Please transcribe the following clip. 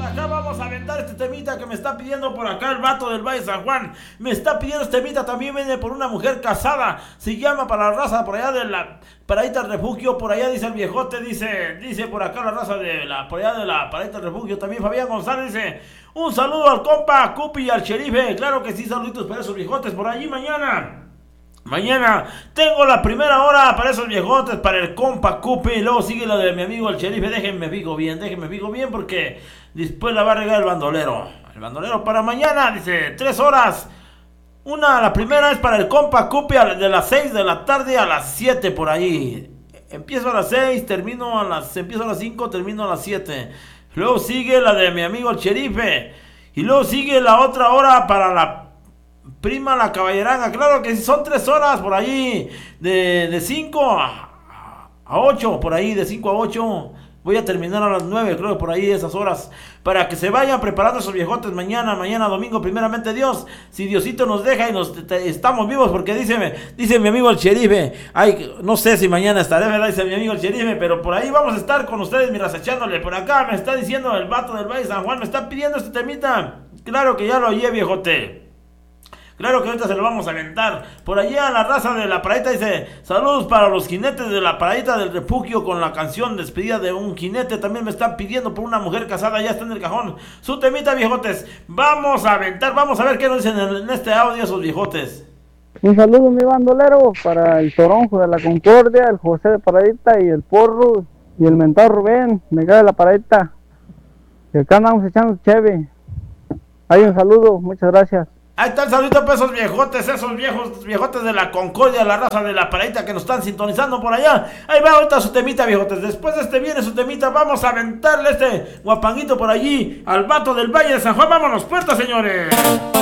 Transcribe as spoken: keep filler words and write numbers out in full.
acá vamos a aventar este temita que me está pidiendo por acá el vato del Valle San Juan. Me está pidiendo este temita, también viene por una mujer casada. Se llama para la raza por allá de la Paradita del Refugio. Por allá dice el viejote, dice, dice por acá la raza de la, por allá de la Paradita del Refugio. También Fabián González dice, un saludo al compa Cupi y al sherife. Claro que sí, saluditos para esos viejotes por allí mañana. Mañana tengo la primera hora para esos viejotes, para el compa Cupi. Y luego sigue la de mi amigo el sherife. Déjenme fijo bien, déjenme fijo bien porque después la va a regar el bandolero. El bandolero para mañana, dice, tres horas. Una, la primera es para el compa Cupi de las seis de la tarde a las siete por ahí. Empiezo a las seis, termino a las, empiezo a las cinco, termino a las siete. Luego sigue la de mi amigo el sherife. Y luego sigue la otra hora para la prima la caballeranga. Claro que son tres horas por ahí. De cinco a ocho, por ahí, de cinco a ocho. Voy a terminar a las nueve, creo, por ahí esas horas. Para que se vayan preparando esos viejotes mañana, mañana domingo, primeramente Dios. Si Diosito nos deja y nos te, te, estamos vivos, porque dice, dice mi amigo el sherife. Ay, no sé si mañana estaré, ¿verdad? Dice mi amigo el sherife, pero por ahí vamos a estar con ustedes, miras, echándole. Por acá me está diciendo el vato del Valle San Juan, me está pidiendo este temita. Claro que ya lo oí, viejote. Claro que ahorita se lo vamos a aventar. Por allá la raza de la Paradita dice, saludos para los jinetes de la Paradita del Refugio con la canción Despedida de un jinete. También me están pidiendo por una mujer casada, ya está en el cajón su temita, viejotes. Vamos a aventar, vamos a ver qué nos dicen en, en este audio esos viejotes. Un saludo, mi bandolero, para el Toronjo de la Concordia, el José de Paradita y el Porro y el mentor Rubén, de acá de la Paradita. Y acá andamos echando cheve. Hay un saludo, muchas gracias. Ahí está el saludito para esos viejotes, esos viejos viejotes de la Concordia, la raza de la Paradita que nos están sintonizando por allá. Ahí va ahorita su temita, viejotes. Después de este viene su temita. Vamos a aventarle este guapanguito por allí al vato del Valle de San Juan. Vámonos, puertas, señores.